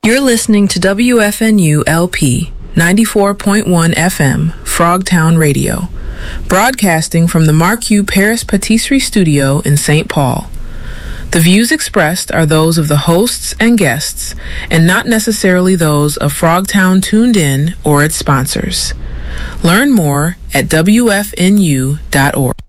You're listening to WFNU LP 94.1 FM, Frogtown Radio, broadcasting from the Marque Paris Patisserie Studio in St. Paul. The views expressed are those of the hosts and guests, and not necessarily those of Frogtown Tuned In or its sponsors. Learn more at WFNU.org.